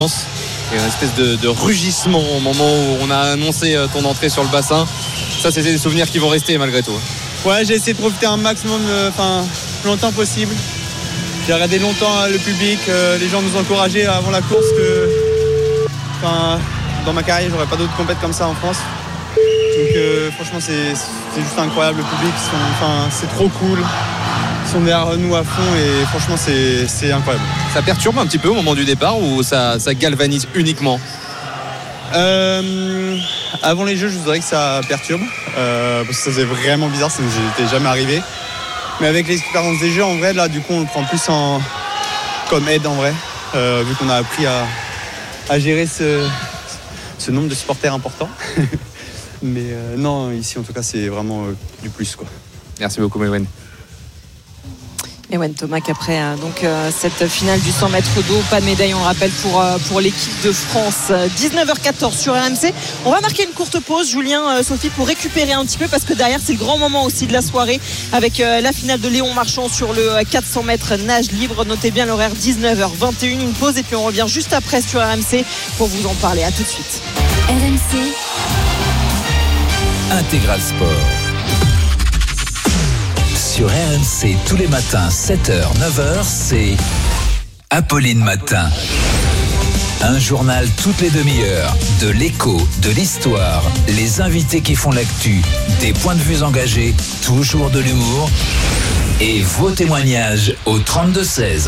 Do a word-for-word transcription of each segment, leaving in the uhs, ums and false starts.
Et une espèce de, de rugissement au moment où on a annoncé ton entrée sur le bassin. Ça, c'est des souvenirs qui vont rester malgré tout. Ouais, j'ai essayé de profiter un maximum, enfin, euh, longtemps possible. J'ai regardé longtemps le public, euh, les gens nous encourageaient avant la course. Que, enfin, dans ma carrière, j'aurais pas d'autres compètes comme ça en France. Donc, euh, franchement, c'est, c'est juste incroyable. Le public, sont, enfin, c'est trop cool. Ils sont derrière nous à fond et franchement, c'est, c'est incroyable. Ça perturbe un petit peu au moment du départ ou ça, ça galvanise uniquement ? Euh, avant les jeux, je voudrais que ça perturbe euh, parce que ça faisait vraiment bizarre, ça nous était jamais arrivé. Mais avec l'expérience des jeux, en vrai, là, du coup, on le prend plus en comme aide en vrai, euh, vu qu'on a appris à, à gérer ce, ce nombre de supporters important. Mais euh, non, ici, en tout cas, c'est vraiment euh, du plus, quoi. Merci beaucoup, Mewen. Mewen Tomac après hein, donc euh, cette finale du cent mètres d'eau, pas de médaille, on rappelle pour euh, pour l'équipe de France. dix-neuf heures quatorze sur R M C. On va marquer une courte pause, Julien, euh, Sophie, pour récupérer un petit peu parce que derrière c'est le grand moment aussi de la soirée avec euh, la finale de Léon Marchand sur le quatre cents mètres nage libre. Notez bien l'horaire, dix-neuf heures vingt et une, une pause et puis on revient juste après sur R M C pour vous en parler. À tout de suite. R M C Intégral Sport. Sur R M C tous les matins, sept heures, neuf heures, c'est Apolline Matin. Un journal toutes les demi-heures, de l'écho, de l'histoire, les invités qui font l'actu, des points de vue engagés, toujours de l'humour et vos témoignages au trente-deux seize.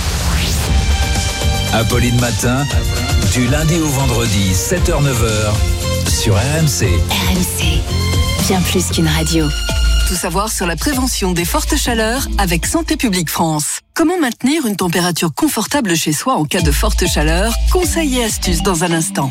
Apolline Matin, du lundi au vendredi, sept heures, neuf heures, sur R M C. R M C, bien plus qu'une radio. Tout savoir sur la prévention des fortes chaleurs avec Santé publique France. Comment maintenir une température confortable chez soi en cas de forte chaleur ? Conseils et astuces dans un instant.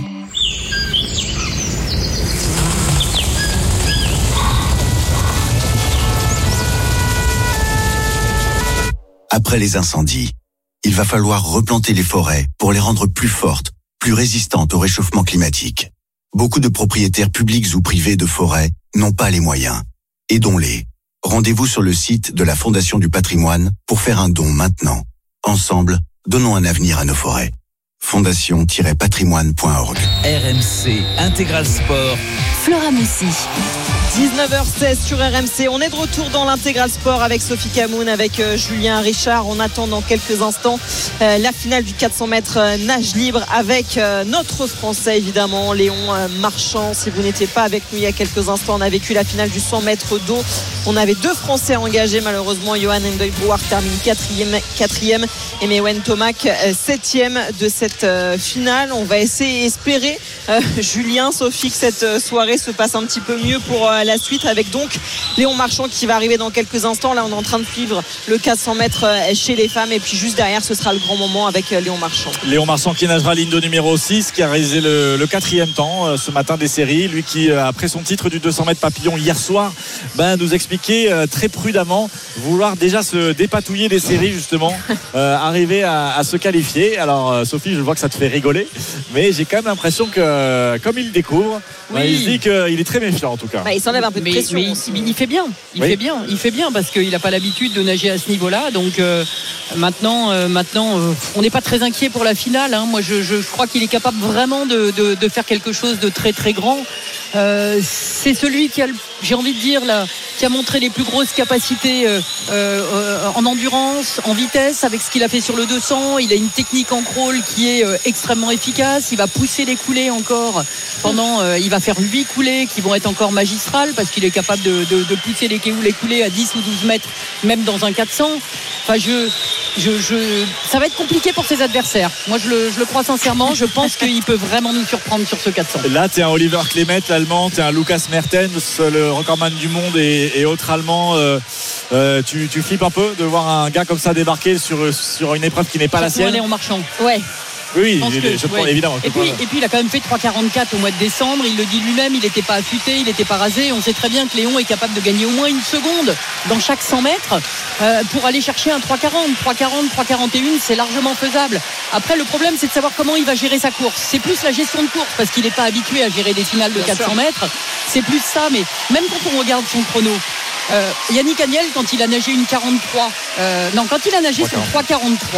Après les incendies, il va falloir replanter les forêts pour les rendre plus fortes, plus résistantes au réchauffement climatique. Beaucoup de propriétaires publics ou privés de forêts n'ont pas les moyens. Aidons-les. Rendez-vous sur le site de la Fondation du Patrimoine pour faire un don maintenant. Ensemble, donnons un avenir à nos forêts. fondation tiret patrimoine point org. R M C Intégral Sport. Flora Messi. dix-neuf heures seize sur R M C. On est de retour dans l'intégral sport avec Sophie Camoun, avec euh, Julien Richard. On attend dans quelques instants euh, la finale du quatre cents mètres euh, nage libre avec euh, notre Français évidemment, Léon euh, Marchand. Si vous n'étiez pas avec nous il y a quelques instants, on a vécu la finale du cent mètres d'eau. On avait deux Français engagés. Malheureusement, Johan Endel-Brouard termine quatrième, quatrième et Mewen Tomac euh, septième de cette euh, finale. On va essayer, espérer, euh, Julien, Sophie, que cette euh, soirée se passe un petit peu mieux pour euh, la suite avec donc Léon Marchand qui va arriver dans quelques instants. Là on est en train de suivre le quatre cents mètres chez les femmes et puis juste derrière ce sera le grand moment avec Léon Marchand. Léon Marchand qui nagera ligne de numéro six, qui a réalisé le, le quatrième temps euh, ce matin des séries, lui qui euh, après son titre du deux cents mètres papillon hier soir ben, nous expliquait euh, très prudemment vouloir déjà se dépatouiller des séries justement, euh, arriver à, à se qualifier. Alors euh, Sophie, je vois que ça te fait rigoler, mais j'ai quand même l'impression que euh, comme il découvre, oui. ben, il se dit qu'il est très méfiant en tout cas. Bah, il s'enlève un peu de mais, pression. mais il, il fait bien, il oui. fait bien, il fait bien parce qu'il n'a pas l'habitude de nager à ce niveau-là. Donc euh, maintenant, euh, maintenant, euh, on n'est pas très inquiet pour la finale. Hein. Moi, je, je, je crois qu'il est capable vraiment de, de, de faire quelque chose de très très grand. Euh, c'est celui qui a, j'ai envie de dire là, qui a montré les plus grosses capacités euh, euh, en endurance, en vitesse, avec ce qu'il a fait sur le deux cents. Il a une technique en crawl qui est euh, extrêmement efficace. Il va pousser les coulées encore pendant. Euh, il va faire huit coulées qui vont être encore magistrales parce qu'il est capable de, de, de pousser les, les coulées à dix ou douze mètres, même dans un quatre cents. Enfin, je, je, je, ça va être compliqué pour ses adversaires. Moi, je le, je le crois sincèrement. Je pense qu'il peut vraiment nous surprendre sur ce quatre cents. Là, tu es un Oliver Klemet, l'allemand, tu es un Lucas Mertens, le recordman du monde et, et autre allemand. Euh, euh, tu, tu flippes un peu de voir un gars comme ça débarquer sur, sur une épreuve qui n'est pas Surtout la sienne. Léon Marchand. Ouais. Oui, je, je, je que, prends, ouais. évidemment. Et puis, et puis, il a quand même fait trois quarante-quatre au mois de décembre. Il le dit lui-même, il n'était pas affûté, il n'était pas rasé. On sait très bien que Léon est capable de gagner au moins une seconde dans chaque cent mètres euh, pour aller chercher un trois quarante. trois quarante, trois quarante et un, c'est largement faisable. Après, le problème, c'est de savoir comment il va gérer sa course. C'est plus la gestion de course parce qu'il n'est pas habitué à gérer des finales de quatre cents mètres. C'est plus ça, mais même quand on regarde son chrono, Euh, Yannick Agnel, quand il a nagé une quarante-trois, euh, non, quand il a nagé son trois quarante-trois,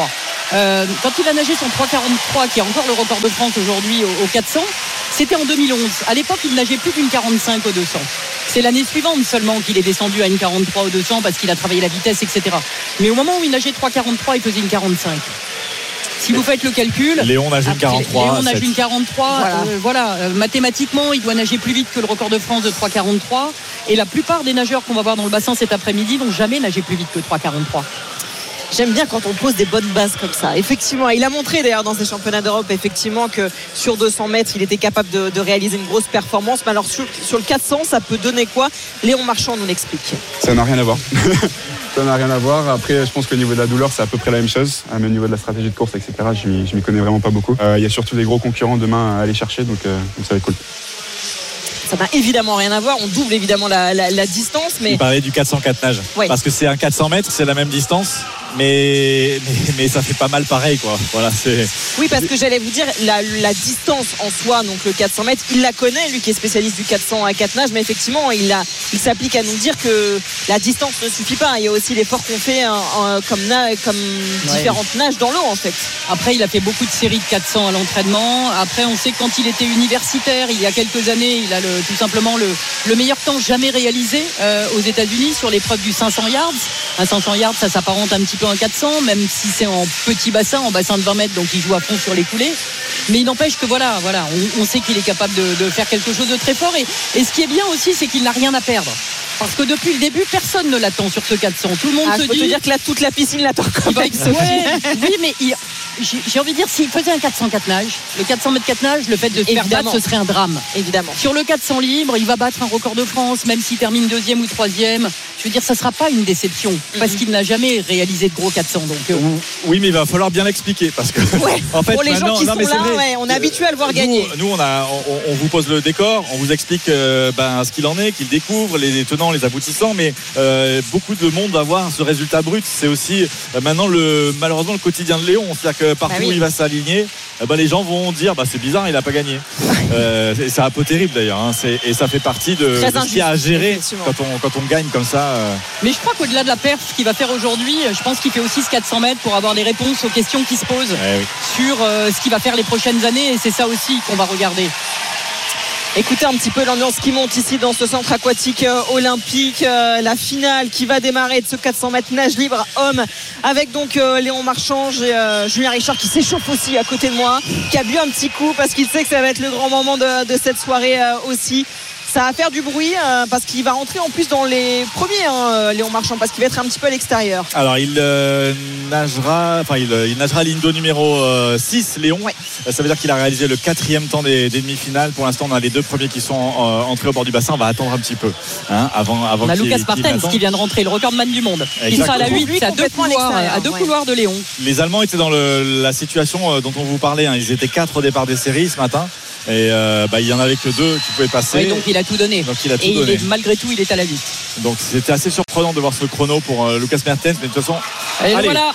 Euh, quand il a nagé son trois quarante-trois, qui est encore le record de France aujourd'hui au, au quatre cents, c'était en deux mille onze. À l'époque, il nageait plus qu'une quarante-cinq au deux cents. C'est l'année suivante seulement qu'il est descendu à une quarante-trois au deux cents parce qu'il a travaillé la vitesse, et cetera. Mais au moment où il nageait trois quarante-trois, il faisait une quarante-cinq. Si vous faites le calcul, Léon nage une quarante-trois. Léon nage une quarante-trois. Voilà, euh, voilà. Euh, mathématiquement, il doit nager plus vite que le record de France de trois quarante-trois. Et la plupart des nageurs qu'on va voir dans le bassin cet après-midi n'ont jamais nagé plus vite que trois quarante-trois. J'aime bien quand on pose des bonnes bases comme ça. Effectivement, il a montré d'ailleurs dans ces championnats d'Europe effectivement que sur deux cents mètres, il était capable de, de réaliser une grosse performance. Mais alors sur, sur le quatre cents, ça peut donner quoi? Léon Marchand nous l'explique. Ça n'a rien à voir. Ça n'a rien à voir. Après, je pense qu'au niveau de la douleur, c'est à peu près la même chose. Même au niveau de la stratégie de course, et cetera, je ne m'y connais vraiment pas beaucoup. Euh, il y a surtout des gros concurrents demain à aller chercher, donc, euh, donc ça va être cool. Ça n'a évidemment rien à voir. On double évidemment la, la, la distance. Mais... Il parlait du quatre cent quatre nage. Oui. Parce que c'est un quatre cents mètres, c'est la même distance. Mais, mais, mais ça fait pas mal pareil, quoi. Voilà, c'est... Oui, parce que j'allais vous dire, la, la distance en soi, donc le quatre cents mètres, il la connaît, lui qui est spécialiste du quatre cents à quatre nages, mais effectivement, il, a, il s'applique à nous dire que la distance ne suffit pas. Il y a aussi l'effort qu'on fait en, en, comme, na, comme ouais. différentes nages dans l'eau, en fait. Après, il a fait beaucoup de séries de quatre cents à l'entraînement. Après, on sait que quand il était universitaire, il y a quelques années, il a le, tout simplement le, le meilleur temps jamais réalisé euh, aux États-Unis sur l'épreuve du cinq cents yards. Un cinq cents yards, ça s'apparente un petit peu à un quatre cents, même si c'est en petit bassin, en bassin de vingt mètres, donc il joue à fond sur les coulées. Mais il n'empêche que voilà, voilà, on, on sait qu'il est capable de, de faire quelque chose de très fort. Et, et ce qui est bien aussi, c'est qu'il n'a rien à perdre. Parce que depuis le début, personne ne l'attend sur ce quatre cents. Tout le monde ah, se je peux dit. te dire que là, toute la piscine l'attend quand même. Ouais, oui, mais il, j'ai, j'ai envie de dire, s'il faisait un quatre cents quatre nages, le quatre cents mètres quatre nages, le fait de se faire battre, ce serait un drame. Évidemment. Sur le quatre cents libre, il va battre un record de France, même s'il termine deuxième ou troisième. Je veux dire, ça ne sera pas une déception, mm-hmm. parce qu'il n'a jamais réalisé de gros quatre cents. Donc, euh... oui, mais il va falloir bien l'expliquer. Parce que, ouais. en fait, pour les gens qui non, sont là, ouais, on est habitué à le voir nous, gagner. Nous, on, a, on, on vous pose le décor, on vous explique euh, ben, ce qu'il en est, qu'il découvre, les tenants, les aboutissants, mais euh, beaucoup de monde va voir ce résultat brut. C'est aussi euh, maintenant, le, malheureusement, le quotidien de Léon. C'est-à-dire que partout bah oui. où il va s'aligner, euh, ben, les gens vont dire bah, c'est bizarre, il n'a pas gagné. euh, c'est un peu terrible d'ailleurs. Hein, c'est, et ça fait partie de, de ce qu'il y a à gérer quand on, quand on gagne comme ça. Euh... Mais je crois qu'au-delà de la perf qu'il va faire aujourd'hui, je pense qu'il fait aussi ce quatre cents mètres pour avoir des réponses aux questions qui se posent eh oui. sur euh, ce qu'il va faire les prochaines années. Et c'est ça aussi qu'on va regarder. Écoutez un petit peu l'ambiance qui monte ici dans ce centre aquatique euh, olympique, euh, la finale qui va démarrer de ce quatre cents mètres nage libre homme avec donc euh, Léon Marchand et euh, Julien Richard qui s'échauffe aussi à côté de moi, qui a bu un petit coup parce qu'il sait que ça va être le grand moment de, de cette soirée euh, aussi. Ça va faire du bruit euh, parce qu'il va rentrer en plus dans les premiers, hein, Léon Marchand, parce qu'il va être un petit peu à l'extérieur. Alors il euh, nagera, enfin il, il nagera l'indo numéro euh, six, Léon. Ouais. Ça veut dire qu'il a réalisé le quatrième temps des, des demi-finales. Pour l'instant, on a les deux premiers qui sont euh, entrés au bord du bassin. On va attendre un petit peu, hein, avant, avant. On a qu'il, Lucas Martens qui vient de rentrer, le recordman du monde. Exactement. Il sera à la huit, à deux couloirs, à deux ouais. couloirs de Léon. Les Allemands étaient dans le, la situation dont on vous parlait. Hein. Ils étaient quatre au départ des séries ce matin. Et euh, bah, il y en avait que deux qui pouvaient passer. Oui, donc il a tout donné. Donc il a tout et donné. Il est, malgré tout, il est à la huit. Donc c'était assez surprenant de voir ce chrono pour euh, Lucas Mertens, mais de toute façon. Et allez. Voilà.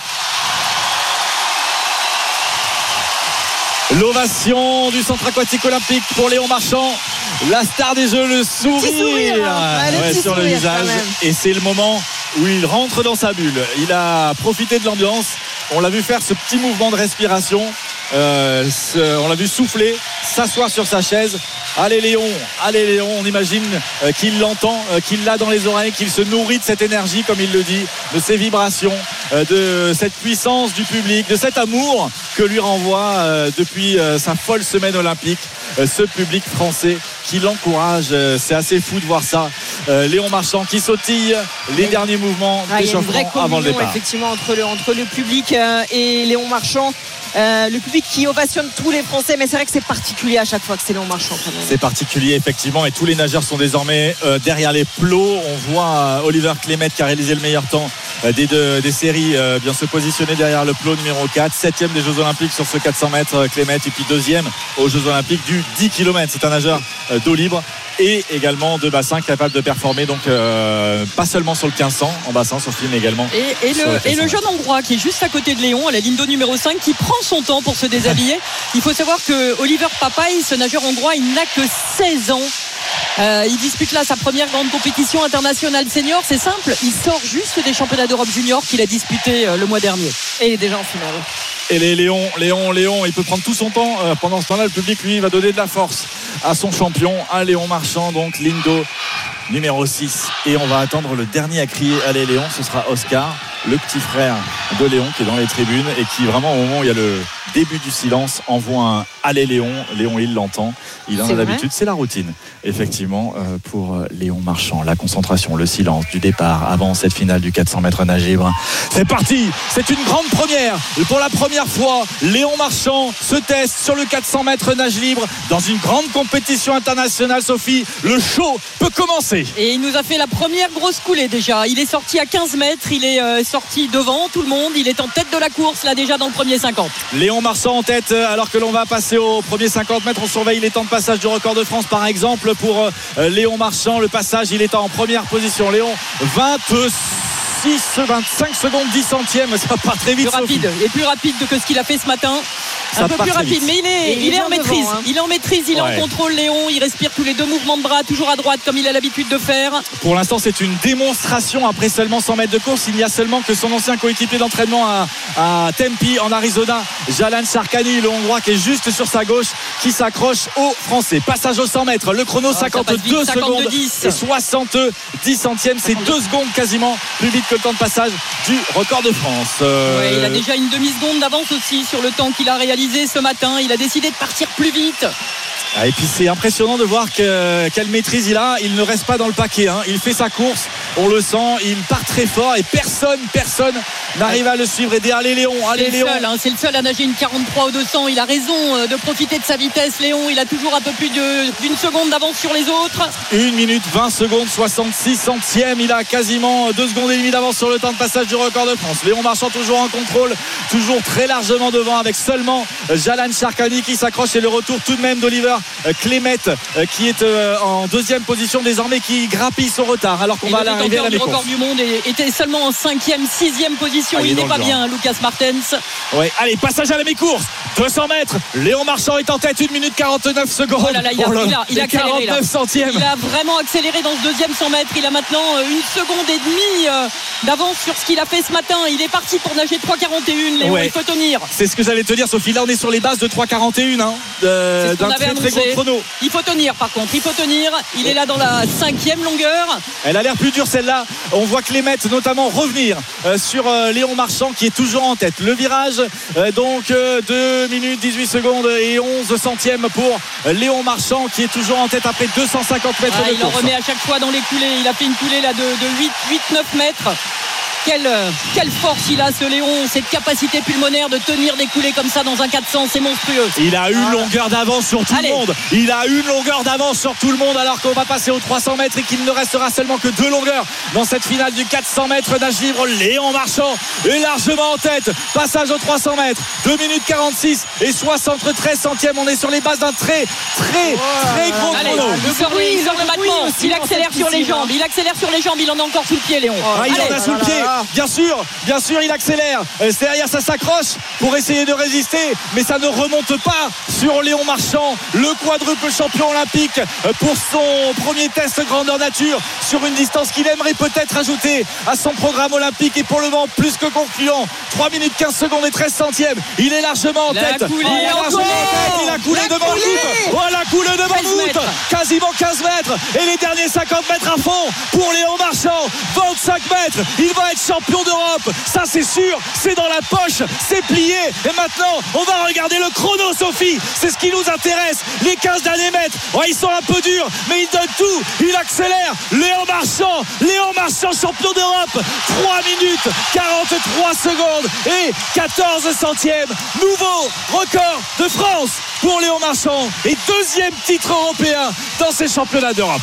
L'ovation du centre aquatique olympique pour Léon Marchand, la star des Jeux, le sourire, sourire hein. ouais, sur le visage. Et c'est le moment où il rentre dans sa bulle. Il a profité de l'ambiance. On l'a vu faire ce petit mouvement de respiration. Euh, ce, on l'a vu souffler, s'asseoir sur sa chaise. Allez Léon, allez Léon, on imagine euh, qu'il l'entend, euh, qu'il l'a dans les oreilles, qu'il se nourrit de cette énergie, comme il le dit, de ces vibrations, euh, de cette puissance du public, de cet amour que lui renvoie euh, depuis euh, sa folle semaine olympique, euh, ce public français qui l'encourage. Euh, c'est assez fou de voir ça. Euh, Léon Marchand qui sautille les derniers mouvements ah, d'échauffement avant le départ. Effectivement, entre le, entre le public euh, et Léon Marchand. Euh, le public qui ovationne tous les Français, mais c'est vrai que c'est particulier à chaque fois que c'est Léon Marchand quand même. C'est particulier effectivement, et tous les nageurs sont désormais euh, derrière les plots. On voit euh, Oliver Clémet qui a réalisé le meilleur temps euh, des, deux, des séries euh, bien se positionner derrière le plot numéro quatre, septième des Jeux Olympiques sur ce quatre cents mètres euh, Clémet, et puis deuxième aux Jeux Olympiques du dix kilomètres. C'est un nageur euh, d'eau libre et également de bassin capable de performer, donc euh, pas seulement sur le quinze cents en bassin, Sophie, mais également et, et, le, le, et le jeune Hongrois qui est juste à côté de Léon à la ligne d'eau numéro cinq, qui prend son temps pour se déshabiller. Il faut savoir que Oliver Papai, ce nageur hongrois, il n'a que seize ans. Euh, il dispute là sa première grande compétition internationale senior. C'est simple, il sort juste des championnats d'Europe junior qu'il a disputé euh, le mois dernier. Et il est déjà en finale. Et les Léon, Léon, Léon, il peut prendre tout son temps. Euh, pendant ce temps-là, le public, lui, va donner de la force à son champion, à Léon Marchand, donc Lindo, numéro six. Et on va attendre le dernier à crier allez Léon, ce sera Oscar, le petit frère de Léon qui est dans les tribunes et qui vraiment au moment où il y a le début du silence envoie un allez Léon. Léon il l'entend, il en a d'habitude, c'est la routine effectivement euh, pour Léon Marchand. La concentration, le silence du départ avant cette finale du quatre cents mètres nage libre. C'est parti, c'est une grande première pour la première fois. Léon Marchand se teste sur le quatre cents mètres nage libre dans une grande compétition internationale. Sophie, le show peut commencer. Et il nous a fait la première grosse coulée déjà. Il est sorti à quinze mètres, il est euh, sorti devant tout le monde, il est en tête de la course là déjà dans le premier cinquante. Léon Marchand en tête alors que l'on va passer au premier cinquante mètres. On surveille les temps de passage du record de France par exemple pour euh, Léon Marchand. Le passage, il est en première position. Léon, vingt-six, vingt-cinq secondes, dix centièmes, ça part très vite. Plus rapide, et plus rapide que ce qu'il a fait ce matin. Ça un peu plus rapide, vite. mais il est, il il est, est en en maîtrise. devant, hein. Il est en maîtrise, il Ouais. est en contrôle, Léon. Il respire tous les deux mouvements de bras, toujours à droite, comme il a l'habitude de faire. Pour l'instant, c'est une démonstration après seulement cent mètres de course. Il n'y a seulement que son ancien coéquipier d'entraînement à, à Tempe en Arizona, Jalan Charkani, le Hongrois qui est juste sur sa gauche, qui s'accroche aux Français. Passage aux cent mètres. Le chrono, Oh, ça passe cinquante-deux vite, secondes cinquante-deux dix. et soixante-dix centièmes. C'est deux secondes quasiment plus vite que le temps de passage du record de France. Euh, Ouais, il a déjà une demi-seconde d'avance aussi sur le temps qu'il a réalisé ce matin. Il a décidé de partir plus vite. Ah, et puis c'est impressionnant de voir que, quelle maîtrise il a. Il ne reste pas dans le paquet, hein. Il fait sa course, on le sent, il part très fort et personne, personne n'arrive à le suivre. Et des allez Léon, allez C'est le Léon. seul, hein, c'est le seul à nager une quarante-trois au deux cents. Il a raison euh, de profiter de sa vitesse, Léon. Il a toujours un peu plus de- d'une seconde d'avance sur les autres. une minute vingt secondes, soixante-six centièmes. Il a quasiment deux secondes et demie d'avance sur le temps de passage du record de France. Léon Marchand toujours en contrôle, toujours très largement devant avec seulement Jalan Charkani qui s'accroche et le retour tout de même d'Oliver Clémet qui est en deuxième position désormais, qui grappille son retard alors qu'on Et va le arriver à la détenteur du mi-course. record du monde est- était seulement en cinquième, sixième position. Ah, il est il n'est dans pas le bien, Lucas Martens. Ouais, allez, passage à la mi-course, deux cents mètres. Léon Marchand est en tête, une minute quarante-neuf secondes. Oh là là, il a, pour le- il a- il a les accéléré là. quarante-neuf centièmes. Il a vraiment accéléré dans ce deuxième cent mètres. Il a maintenant euh, une seconde et demie euh, d'avance sur ce qu'il a fait ce matin. Il est parti pour nager trois quarante et un. Léon, Ouais. il faut tenir. C'est ce que j'allais te dire, Sophie. Là, on est sur les bases de trois quarante et un, hein, euh, C'est ce qu'on d'un avait très très annoncé. gros chrono. Il faut tenir par contre, il faut tenir. Il est là dans la cinquième longueur. Elle a l'air plus dure celle-là. On voit Clémet notamment revenir euh, sur euh, Léon Marchand qui est toujours en tête. Le virage, euh, donc euh, deux minutes dix-huit secondes et onze centièmes pour euh, Léon Marchand qui est toujours en tête après deux cent cinquante mètres Ah, de il en course. remet à chaque fois dans les coulées. Il a fait une coulée là de, de huit neuf mètres. Quelle, euh, quelle force il a ce Léon, cette capacité pulmonaire de tenir des coulées comme ça dans un quatre cents, c'est monstrueux. Il a une longueur d'avance sur tout Allez. le monde. Il a une longueur d'avance sur tout le monde alors qu'on va passer aux trois cents mètres et qu'il ne restera seulement que deux longueurs dans cette finale du quatre cents mètres nage libre. Léon Marchand est largement en tête. Passage aux trois cents mètres. deux minutes quarante-six et soixante-treize centièmes. On est sur les bases d'un très, très, très gros Allez, chrono. il sort le, il sort le battement. aussi Il dans accélère cette sur les piscine, jambes. Il accélère sur les jambes. Il en a encore sous le pied, Léon. Ah, il Allez. en a sous le pied, bien sûr, bien sûr, il accélère. Euh, Derrière, ça s'accroche pour essayer de résister, mais ça ne remonte pas sur Léon Marchand, le quadruple champion olympique, euh, pour son premier test grandeur nature sur une distance qu'il aimerait peut-être ajouter à son programme olympique. Et pour le moment, plus que concluant, trois minutes quinze secondes et treize centièmes. Il est largement en La tête. coulée, il est largement en tête. Il a coulé La devant le coulée. goutte. Oh, la coulée devant quinze le goutte. mètres. Quasiment quinze mètres. Et les derniers cinquante mètres à fond pour Léon Marchand. vingt-cinq mètres. Il va être champion d'Europe. Ça, c'est sûr. C'est dans la poche. C'est plié. Et maintenant, on va regarder le chrono, Sophie. C'est ce qui nous intéresse. Les quinze derniers mètres. Ouais, ils sont un peu durs, mais il donne tout. Il accélère. Léon Marchand. Léon Marchand, champion d'Europe. trois minutes quarante-trois secondes et quatorze centièmes. Nouveau record de France pour Léon Marchand. Et deuxième titre européen dans ces championnats d'Europe.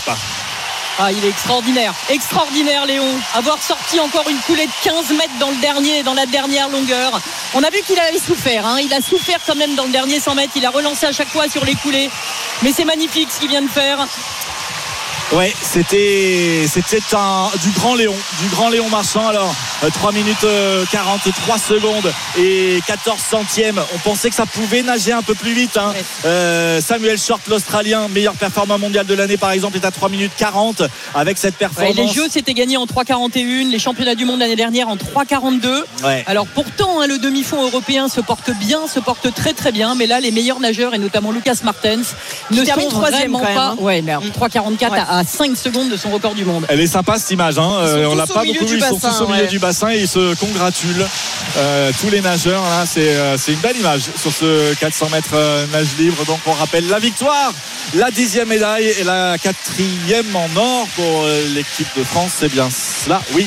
Ah, il est extraordinaire, extraordinaire Léon. Avoir sorti encore une coulée de quinze mètres dans le dernier, dans la dernière longueur. On a vu qu'il avait souffert, hein. Il a souffert quand même dans le dernier cent mètres. Il a relancé à chaque fois sur les coulées. Mais c'est magnifique ce qu'il vient de faire. Ouais, c'était c'était un du grand Léon, du grand Léon Marchand. Alors trois minutes quarante-trois secondes et quatorze centièmes. On pensait que ça pouvait nager un peu plus vite, hein. Ouais. euh, Samuel Short, l'Australien, meilleur performant mondial de l'année par exemple, est à trois minutes quarante avec cette performance. Ouais, les Jeux s'étaient gagnés en trois quarante et un, les championnats du monde l'année dernière en trois quarante-deux. Ouais. Alors pourtant hein, le demi-fond européen se porte bien, se porte très très bien, mais là les meilleurs nageurs et notamment Lucas Martens ne sont vraiment pas hein. ouais, mais trois quarante-quatre ouais. à, à cinq secondes de son record du monde. Elle est sympa cette image, hein. euh, on l'a pas beaucoup vu, ils sont tous au milieu ouais. du bassin et ils se congratulent euh, tous les nageurs là. C'est, euh, c'est une belle image sur ce quatre cents mètres euh, nage libre. Donc on rappelle la victoire, la dixième médaille et la quatrième en or pour euh, l'équipe de France, c'est bien cela, oui.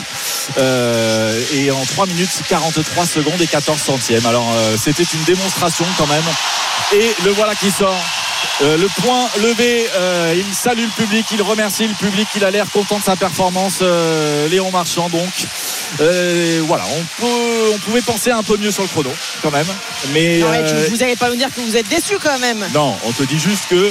Euh, et en trois minutes quarante-trois secondes et quatorze centièmes. Alors euh, c'était une démonstration quand même. Et le voilà qui sort. Euh, le point levé, euh, il salue le public, il remercie le public, il a l'air content de sa performance, euh, Léon Marchand. Donc euh, voilà, on, peut, on pouvait penser un peu mieux sur le chrono quand même. Mais non, euh, vous n'allez pas nous dire que vous êtes déçu quand même. Non, on te dit juste que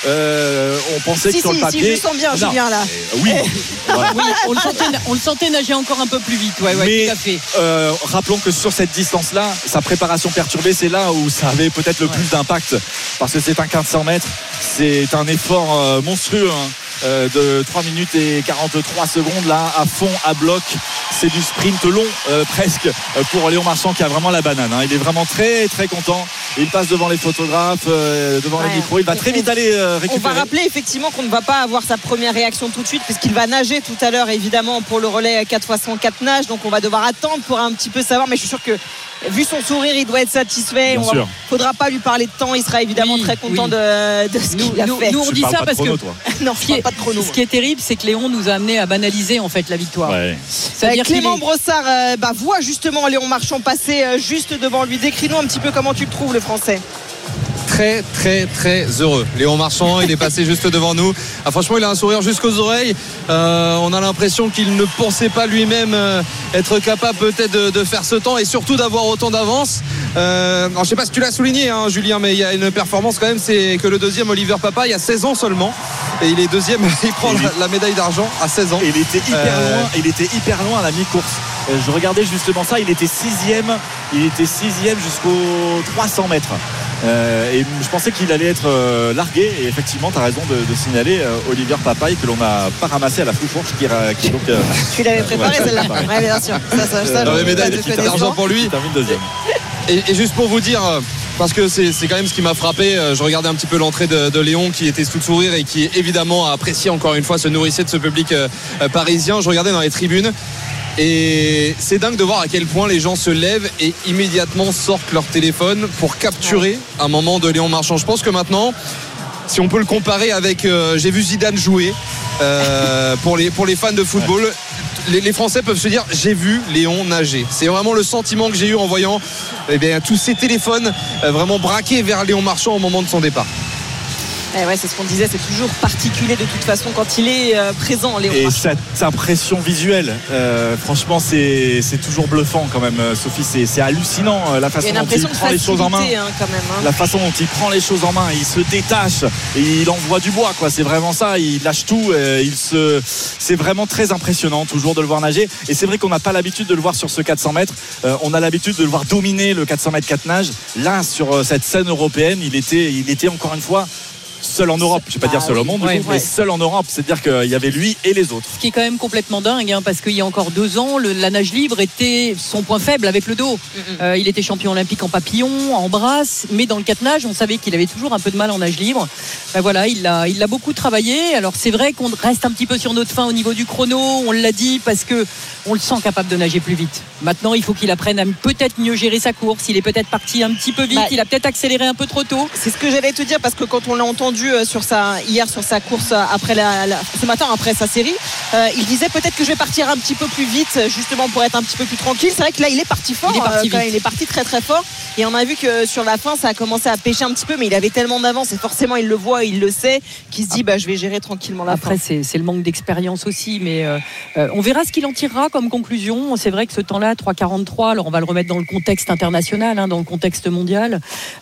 Euh, on pensait si, que sur si, le papier. Si, je sens bien, non, Julien là. Euh, oui, voilà. Oui, on le sentait, on le sentait nager encore un peu plus vite. Ouais, ouais, mais tout à fait. Euh, rappelons que sur cette distance-là, sa préparation perturbée, c'est là où ça avait peut-être le ouais. plus d'impact, parce que c'est un quatre cents mètres, c'est un effort euh, monstrueux. Hein. Euh, de trois minutes et quarante-trois secondes là à fond, à bloc, c'est du sprint long euh, presque pour Léon Marchand qui a vraiment la banane, hein. Il est vraiment très très content, il passe devant les photographes, euh, devant ouais. les micros, il va très vite aller euh, récupérer. On va rappeler effectivement qu'on ne va pas avoir sa première réaction tout de suite puisqu'il va nager tout à l'heure évidemment pour le relais quatre fois cent quatre nage, donc on va devoir attendre pour un petit peu savoir, mais je suis sûr que vu son sourire, il doit être satisfait. Il ne faudra pas lui parler de temps. Il sera évidemment oui, très content oui. de, de ce nous, qu'il a nous, fait. Nous, on dit ça parce chrono, que non, ce, qui est, pas de chrono, ce qui est terrible, c'est que Léon nous a amené à banaliser en fait la victoire. Ouais. C'est-à-dire Clément est... Brossard euh, bah, voit justement Léon Marchand passer euh, juste devant lui. Décris-nous un petit peu comment tu le trouves, le Français. Très très très heureux. Léon Marchand, il est passé juste devant nous. Ah, franchement, il a un sourire jusqu'aux oreilles. Euh, on a l'impression qu'il ne pensait pas lui-même euh, être capable peut-être de, de faire ce temps et surtout d'avoir autant d'avance. Euh, alors, je ne sais pas si tu l'as souligné, hein, Julien, mais il y a une performance quand même, c'est que le deuxième, Oliver Papa, il y a seize ans seulement, et il est deuxième, il prend la, la médaille d'argent à seize ans. Et il était hyper euh... loin. Il était hyper loin à la mi-course. Euh, je regardais justement ça. Il était sixième. Il était sixième jusqu'aux trois cents mètres. Euh, et je pensais qu'il allait être euh, largué, et effectivement tu as raison de, de signaler euh, Olivier Papaye que l'on n'a pas ramassé à la Foufourche qui, qui donc euh, tu l'avais préparé euh, celle-là ouais, bien sûr ça, ça, ça, euh, médaille d'argent pour lui et, et juste pour vous dire parce que c'est, c'est quand même ce qui m'a frappé, je regardais un petit peu l'entrée de, de Léon qui était sous le sourire et qui évidemment a apprécié encore une fois, se nourrissait de ce public euh, parisien. Je regardais dans les tribunes et c'est dingue de voir à quel point les gens se lèvent et immédiatement sortent leur téléphone pour capturer un moment de Léon Marchand. Je pense que maintenant, si on peut le comparer avec euh, j'ai vu Zidane jouer euh, pour, les, pour les fans de football, les, les Français peuvent se dire j'ai vu Léon nager. C'est vraiment le sentiment que j'ai eu en voyant eh bien, tous ces téléphones euh, vraiment braqués vers Léon Marchand au moment de son départ. Eh ouais, c'est ce qu'on disait, c'est toujours particulier de toute façon quand il est euh, présent, Léon et Marchand. cette impression visuelle, euh, franchement, c'est, c'est toujours bluffant quand même, Sophie. C'est, c'est hallucinant la façon dont il prend les choses en main. Hein, quand même, hein. La façon dont il prend les choses en main, il se détache et il envoie du bois, quoi. C'est vraiment ça. Il lâche tout. Il se, c'est vraiment très impressionnant toujours de le voir nager. Et c'est vrai qu'on n'a pas l'habitude de le voir sur ce quatre cents mètres. Euh, on a l'habitude de le voir dominer le quatre cents mètres quatre nage. Là, sur cette scène européenne, il était, il était encore une fois seul en Europe, je ne vais pas ah, dire seul au monde, ouais, du coup, ouais. mais seul en Europe, c'est-à-dire qu'il y avait lui et les autres. Ce qui est quand même complètement dingue, hein, parce qu'il y a encore deux ans, le, la nage libre était son point faible avec le dos. Mm-hmm. Euh, il était champion olympique en papillon, en brasse, mais dans le quatre nage, on savait qu'il avait toujours un peu de mal en nage libre. Ben voilà, il l'a, il l'a beaucoup travaillé. Alors c'est vrai qu'on reste un petit peu sur notre fin au niveau du chrono, on l'a dit, parce que on le sent capable de nager plus vite. Maintenant, il faut qu'il apprenne à peut-être mieux gérer sa course. Il est peut-être parti un petit peu vite, bah, il a peut-être accéléré un peu trop tôt. C'est ce que j'allais te dire, parce que quand on l'a entendu sur sa, hier sur sa course après la, la, ce matin après sa série, euh, il disait peut-être que je vais partir un petit peu plus vite justement pour être un petit peu plus tranquille. C'est vrai que là il est parti fort, il est parti, euh, il est parti très très fort et on a vu que sur la fin ça a commencé à pêcher un petit peu, mais il avait tellement d'avance et forcément il le voit, il le sait, qu'il se dit bah, je vais gérer tranquillement la après, fin. Après c'est, c'est le manque d'expérience aussi, mais euh, euh, on verra ce qu'il en tirera comme conclusion. C'est vrai que ce temps-là, trois quarante-trois, alors on va le remettre dans le contexte international, hein, dans le contexte mondial.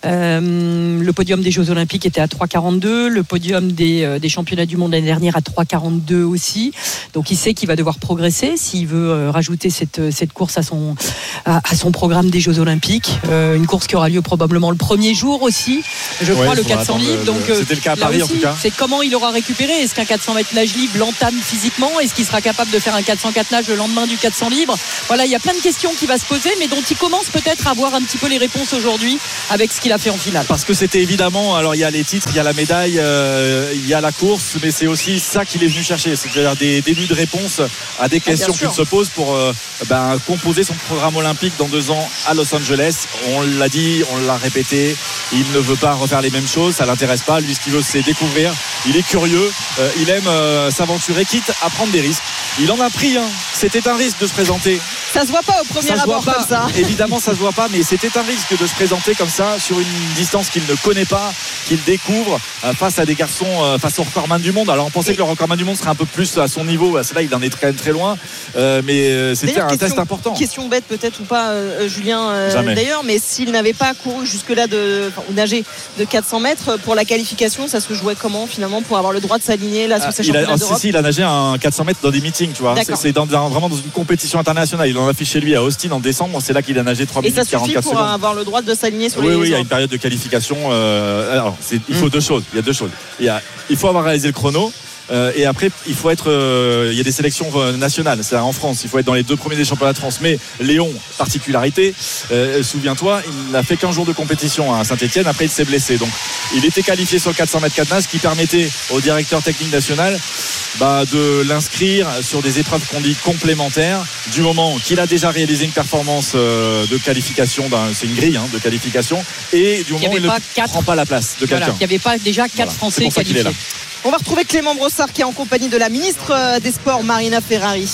Euh, le podium des Jeux Olympiques était à trois quarante-deux, le podium des, euh, des championnats du monde l'année dernière à trois quarante-deux aussi. Donc il sait qu'il va devoir progresser s'il veut euh, rajouter cette, cette course à son, à, à son programme des Jeux Olympiques. Euh, une course qui aura lieu probablement le premier jour aussi, je crois, ouais, le quatre cents libre. Donc, le... C'était le cas à Paris aussi, en tout cas. C'est comment il aura récupéré. Est-ce qu'un quatre cents mètres nage libre l'entame physiquement? Est-ce qu'il sera capable de faire un quatre cent quatre nage le lendemain du quatre cents libre? Voilà, il y a plein de questions qui va se poser, mais dont il commence peut-être à avoir un petit peu les réponses aujourd'hui avec ce qu'il a fait en finale. Parce que c'était évidemment, alors il y a les titres, il y a la médaille, euh, il y a la course, mais c'est aussi ça qu'il est venu chercher, c'est-à-dire des débuts de réponse à des questions qu'il se pose pour euh, ben, composer son programme olympique dans deux ans à Los Angeles. On l'a dit, on l'a répété, il ne veut pas refaire les mêmes choses, ça l'intéresse pas. Lui, ce qu'il veut, c'est découvrir. Il est curieux, euh, il aime euh, s'aventurer, quitte à prendre des risques. Il en a pris, hein. C'était un risque de se présenter. Ça se voit pas au premier ça abord comme ça. Évidemment, ça se voit pas, mais c'était un risque de se présenter comme ça sur une distance qu'il ne connaît pas, qu'il découvre euh, face à des garçons, euh, face au recordman du monde. Alors on pensait Et... que le recordman du monde serait un peu plus à son niveau. C'est là, il en est très très loin, euh, mais euh, c'était d'ailleurs, un question, test important. Question bête peut-être ou pas, euh, Julien. Euh, d'ailleurs, mais s'il n'avait pas couru jusque-là de, enfin, ou nagé de quatre cents mètres pour la qualification, ça se jouait comment finalement pour avoir le droit de s'aligner là sur ces championnats d'Europe? Si, si, il a nagé un quatre cents mètres dans des meetings, tu vois. C'est, c'est dans, dans, vraiment dans une compétition internationale. Il en a fait chez lui à Austin en décembre, c'est là qu'il a nagé trois minutes quarante-quatre secondes. Et ça suffit pour avoir le droit de s'aligner sur oui, les... Oui, oui, il y a une période de qualification. Euh, alors, c'est, il faut mmh. deux choses. Il y a deux choses. Il, y a, il faut avoir réalisé le chrono. Euh, et après, il faut être. Euh, il y a des sélections nationales. C'est en France. Il faut être dans les deux premiers des championnats de France. Mais Léon, particularité. Euh, souviens-toi, il n'a fait qu'un jour de compétition à Saint-Etienne. Après, il s'est blessé. Donc, il était qualifié sur le quatre cents mètres quatre nage, ce qui permettait au directeur technique national bah, de l'inscrire sur des épreuves qu'on dit complémentaires. Du moment qu'il a déjà réalisé une performance euh, de qualification, d'un, c'est une grille hein, de qualification, et du moment où il ne quatre... prend pas la place de voilà, quelqu'un. Il n'y avait pas déjà quatre voilà. Français qualifiés. On va retrouver Clément Brossard qui est en compagnie de la ministre des Sports Marina Ferrari.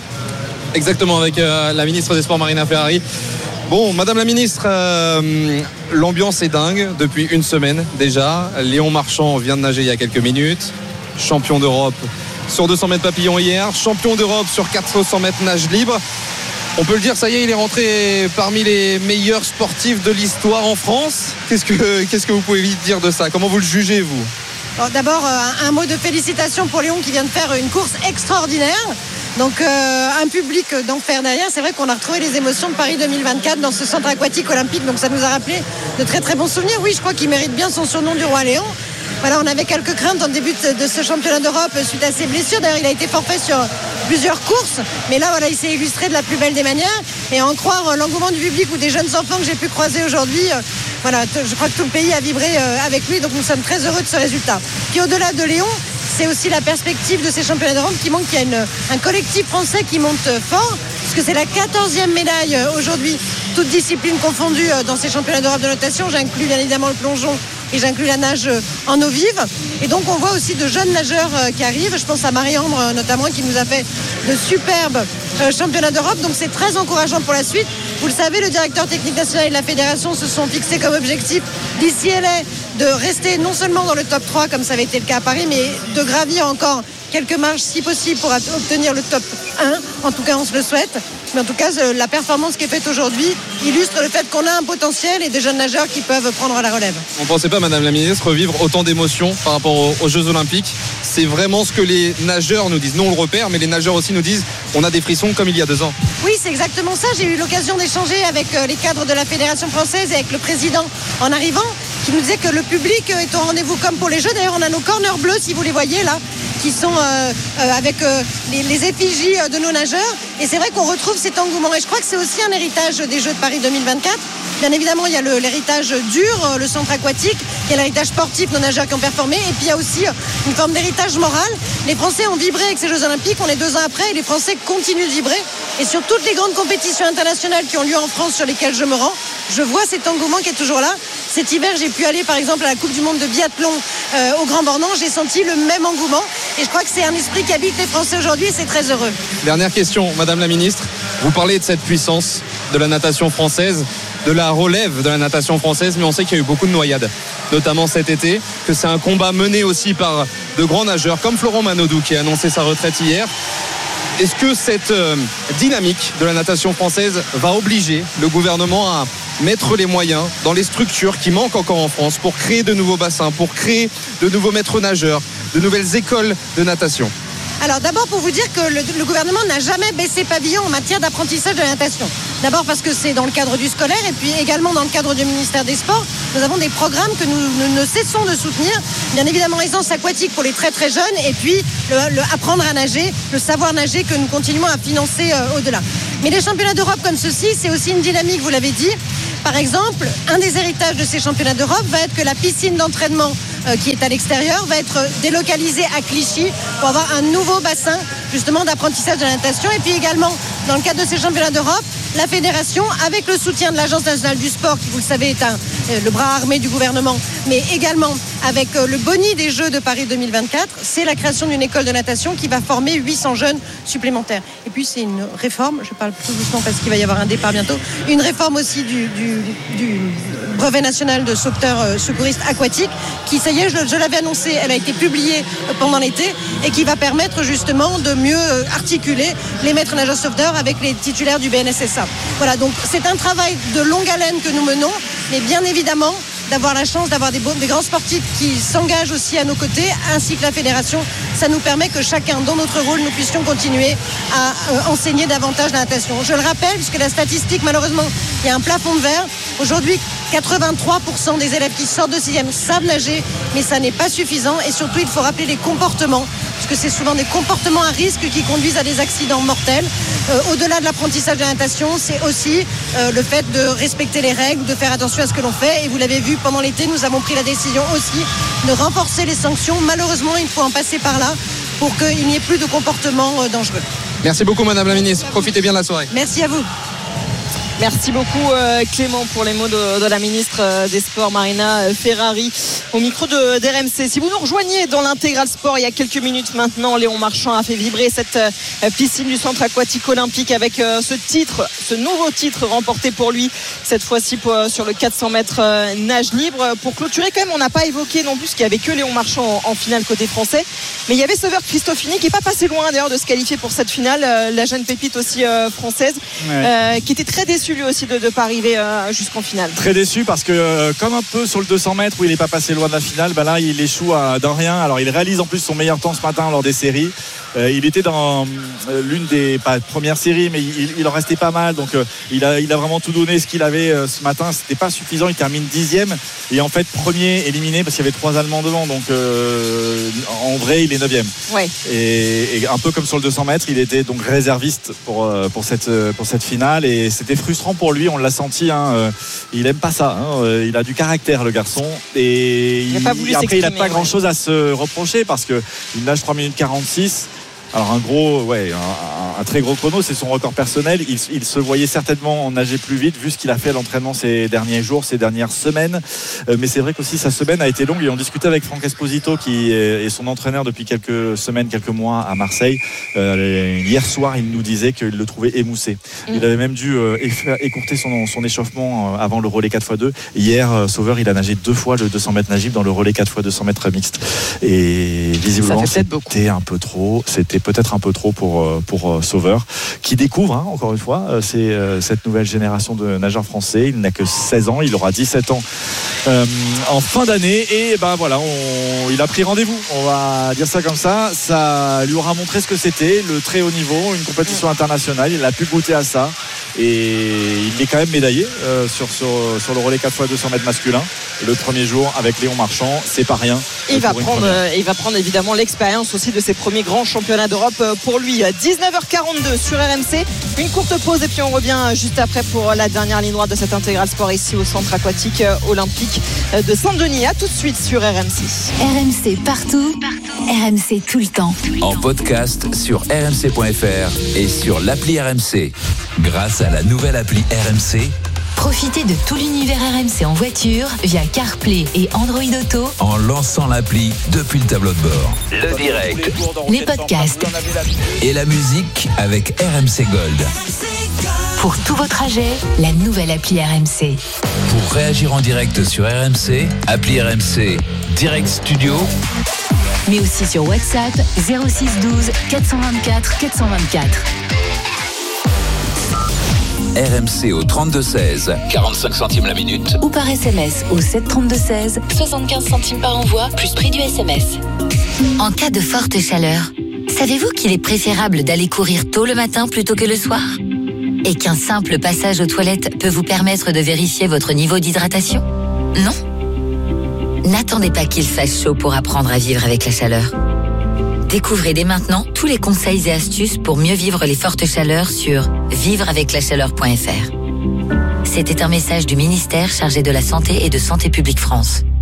Exactement, avec euh, la ministre des Sports Marina Ferrari. Bon, Madame la ministre, euh, l'ambiance est dingue depuis une semaine déjà. Léon Marchand vient de nager il y a quelques minutes, champion d'Europe sur deux cents mètres papillon hier, champion d'Europe sur quatre cents mètres nage libre. On peut le dire, ça y est, il est rentré parmi les meilleurs sportifs de l'histoire en France. Qu'est-ce que, qu'est-ce que vous pouvez dire de ça? Comment vous le jugez, vous? Bon, d'abord, un, un mot de félicitations pour Léon qui vient de faire une course extraordinaire. Donc euh, un public d'enfer derrière. C'est vrai qu'on a retrouvé les émotions de Paris deux mille vingt-quatre dans ce centre aquatique olympique. Donc ça nous a rappelé de très très bons souvenirs. Oui, je crois qu'il mérite bien son surnom du roi Léon. Voilà, on avait quelques craintes en début de ce championnat d'Europe suite à ses blessures. D'ailleurs, il a été forfait sur plusieurs courses. Mais là, voilà, il s'est illustré de la plus belle des manières. Et à en croire l'engouement du public ou des jeunes enfants que j'ai pu croiser aujourd'hui, voilà, je crois que tout le pays a vibré avec lui. Donc nous sommes très heureux de ce résultat. Puis au-delà de Léon, c'est aussi la perspective de ces championnats d'Europe qui montre qu'il y a une, un collectif français qui monte fort. Parce que c'est la quatorzième médaille aujourd'hui, toutes disciplines confondues dans ces championnats d'Europe de natation. J'inclus bien évidemment le plongeon et j'inclus la nage en eau vive. Et donc on voit aussi de jeunes nageurs qui arrivent. Je pense à Marie-Ambre notamment qui nous a fait de superbes championnats d'Europe. Donc c'est très encourageant pour la suite. Vous le savez, le directeur technique national et la fédération se sont fixés comme objectif d'ici L A de rester non seulement dans le top trois comme ça avait été le cas à Paris, mais de gravir encore quelques marches si possible pour obtenir le top un. En tout cas, on se le souhaite. Mais en tout cas, la performance qui est faite aujourd'hui illustre le fait qu'on a un potentiel et des jeunes nageurs qui peuvent prendre la relève. On ne pensait pas, Madame la Ministre, vivre autant d'émotions par rapport aux, aux Jeux Olympiques. C'est vraiment ce que les nageurs nous disent. Nous, on le repère, mais les nageurs aussi nous disent on a des frissons comme il y a deux ans. Oui, c'est exactement ça. J'ai eu l'occasion d'échanger avec les cadres de la Fédération française et avec le président en arrivant, qui nous disait que le public est au rendez-vous comme pour les Jeux. D'ailleurs, on a nos corners bleus, si vous les voyez là, qui sont euh, euh, avec euh, les, les effigies de nos nageurs. Et c'est vrai qu'on retrouve cet engouement. Et je crois que c'est aussi un héritage des Jeux de Paris deux mille vingt-quatre. Bien évidemment, il y a le, l'héritage dur, le centre aquatique, il y a l'héritage sportif, nos nageurs qui ont performé. Et puis il y a aussi une forme d'héritage moral. Les Français ont vibré avec ces Jeux Olympiques. On est deux ans après et les Français continuent de vibrer. Et sur toutes les grandes compétitions internationales qui ont lieu en France, sur lesquelles je me rends, je vois cet engouement qui est toujours là. Cet hiver, j'ai pu aller par exemple à la Coupe du Monde de biathlon euh, au Grand Bornand. J'ai senti le même engouement. Et je crois que c'est un esprit qui habite les Français aujourd'hui et c'est très heureux. Dernière question, Madame la Ministre. Vous parlez de cette puissance de la natation française, de la relève de la natation française, mais on sait qu'il y a eu beaucoup de noyades, notamment cet été, que c'est un combat mené aussi par de grands nageurs comme Florent Manodou qui a annoncé sa retraite hier. est-ce que cette euh, dynamique de la natation française va obliger le gouvernement à mettre les moyens dans les structures qui manquent encore en France pour créer de nouveaux bassins, pour créer de nouveaux maîtres nageurs, de nouvelles écoles de natation? Alors d'abord pour vous dire que le, le gouvernement n'a jamais baissé pavillon en matière d'apprentissage de la natation. D'abord parce que c'est dans le cadre du scolaire et puis également dans le cadre du ministère des Sports. Nous avons des programmes que nous, nous ne cessons de soutenir. Bien évidemment aisance aquatique pour les très très jeunes et puis le, le apprendre à nager, le savoir nager que nous continuons à financer euh, au-delà. Mais les championnats d'Europe comme ceci, c'est aussi une dynamique, vous l'avez dit. Par exemple, un des héritages de ces championnats d'Europe va être que la piscine d'entraînement euh, qui est à l'extérieur va être délocalisée à Clichy pour avoir un nouveau bassin justement d'apprentissage de la natation. Et puis également, dans le cadre de ces championnats d'Europe, la fédération, avec le soutien de l'Agence nationale du sport, qui vous le savez est un, euh, le bras armé du gouvernement, mais également avec euh, le boni des Jeux de Paris deux mille vingt-quatre, c'est la création d'une école de natation qui va former huit cents jeunes supplémentaires. Et puis c'est une réforme, je parle plus doucement parce qu'il va y avoir un départ bientôt, une réforme aussi du, du, du brevet national de sauveteur euh, secouriste aquatique qui, ça y est, je, je l'avais annoncé, elle a été publiée pendant l'été et qui va permettre justement de mieux articuler les maîtres nageurs sauveteurs avec les titulaires du B N S S A. Voilà, donc c'est un travail de longue haleine que nous menons, mais bien évidemment d'avoir la chance d'avoir des, beaux, des grands sportifs qui s'engagent aussi à nos côtés, ainsi que la fédération, ça nous permet que chacun, dans notre rôle, nous puissions continuer à euh, enseigner davantage la natation. Je le rappelle, puisque la statistique, malheureusement, il y a un plafond de verre. Aujourd'hui, quatre-vingt-trois pour cent des élèves qui sortent de sixième savent nager, mais ça n'est pas suffisant. Et surtout, il faut rappeler les comportements, parce que c'est souvent des comportements à risque qui conduisent à des accidents mortels. Euh, au-delà de l'apprentissage de la natation, c'est aussi euh, le fait de respecter les règles, de faire attention à ce que l'on fait. Et vous l'avez vu, pendant l'été, nous avons pris la décision aussi de renforcer les sanctions. Malheureusement, il faut en passer par là pour qu'il n'y ait plus de comportements euh, dangereux. Merci beaucoup Madame la Ministre, profitez bien de la soirée. Merci à vous. Merci beaucoup euh, Clément pour les mots de, de la ministre euh, des Sports Marina Ferrari au micro de d'R M C. Si vous nous rejoignez dans l'intégral sport il y a quelques minutes maintenant, Léon Marchand a fait vibrer cette euh, piscine du centre aquatique olympique avec euh, ce titre, ce nouveau titre remporté pour lui cette fois-ci pour, euh, sur le quatre cents mètres euh, nage libre. Pour clôturer quand même, on n'a pas évoqué non plus qu'il n'y avait que Léon Marchand en, en finale côté français, mais il y avait Sauveur Christofini qui n'est pas passé loin d'ailleurs de se qualifier pour cette finale, euh, la jeune pépite aussi euh, française ouais. euh, qui était très déçue lui aussi de ne pas arriver euh, jusqu'en finale. Très déçu parce que euh, comme un peu sur le deux cents mètres où il n'est pas passé loin de la finale, bah là il échoue à, dans rien. Alors il réalise en plus son meilleur temps ce matin lors des séries. Euh, il était dans euh, l'une des pas premières séries, mais il, il en restait pas mal, donc euh, il, a, il a vraiment tout donné ce qu'il avait euh, ce matin. C'était pas suffisant, il termine dixième et en fait premier éliminé parce qu'il y avait trois Allemands devant, donc euh, en vrai il est neuvième. Ouais. Et, et un peu comme sur le deux cents mètres, il était donc réserviste pour, euh, pour, cette, pour cette finale et c'était frustrant pour lui, on l'a senti, hein, euh, il aime pas ça, hein, euh, il a du caractère le garçon et il, il, pas voulu après il n'a pas ouais. grand chose à se reprocher parce qu'il nage trois minutes quarante-six. Alors un gros, ouais, un, un très gros chrono, c'est son record personnel. Il, il se voyait certainement nager plus vite vu ce qu'il a fait à l'entraînement ces derniers jours, ces dernières semaines. Euh, mais c'est vrai qu'aussi sa semaine a été longue. Et on discutait avec Franck Esposito, qui est, est son entraîneur depuis quelques semaines, quelques mois à Marseille. Euh, hier soir, il nous disait qu'il le trouvait émoussé. Mmh. Il avait même dû euh, écourter son, son échauffement euh, avant le relais quatre fois deux. Hier, euh, Sauveur, il a nagé deux fois le deux cents mètres nagible dans le relais quatre fois deux cents mètres mixte. Et visiblement, c'était un peu trop. C'était peut-être un peu trop pour, pour Sauveur qui découvre hein, encore une fois c'est cette nouvelle génération de nageurs français. Il n'a que seize ans, il aura dix-sept ans euh, en fin d'année et ben voilà, on, il a pris rendez-vous, on va dire ça comme ça. Ça lui aura montré ce que c'était le très haut niveau, une compétition internationale. Il a pu goûter à ça et il est quand même médaillé euh, sur, sur, sur le relais quatre fois deux cents mètres masculin le premier jour avec Léon Marchand, c'est pas rien. Il va prendre, euh, il va prendre évidemment l'expérience aussi de ses premiers grands championnats d'Europe pour lui. dix-neuf heures quarante-deux sur R M C, une courte pause et puis on revient juste après pour la dernière ligne droite de cet intégral sport ici au centre aquatique olympique de Saint-Denis. À tout de suite sur R M C. R M C partout, partout. R M C tout le temps. En podcast sur r m c point f r et sur l'appli R M C. Grâce à la nouvelle appli R M C, profitez de tout l'univers R M C en voiture via CarPlay et Android Auto en lançant l'appli depuis le tableau de bord. Le direct, les podcasts et la musique avec R M C Gold. Pour tous vos trajets, la nouvelle appli R M C. Pour réagir en direct sur R M C, appli R M C Direct Studio mais aussi sur WhatsApp zéro six douze quatre cent vingt-quatre quatre cent vingt-quatre. R M C au trente-deux seize, quarante-cinq centimes la minute. Ou par S M S au sept trente-deux seize, soixante-quinze centimes par envoi, plus prix du S M S. En cas de forte chaleur, savez-vous qu'il est préférable d'aller courir tôt le matin plutôt que le soir ? Et qu'un simple passage aux toilettes peut vous permettre de vérifier votre niveau d'hydratation ? Non ? N'attendez pas qu'il fasse chaud pour apprendre à vivre avec la chaleur. Découvrez dès maintenant tous les conseils et astuces pour mieux vivre les fortes chaleurs sur vivre avec la chaleur point f r. C'était un message du ministère chargé de la Santé et de Santé publique France.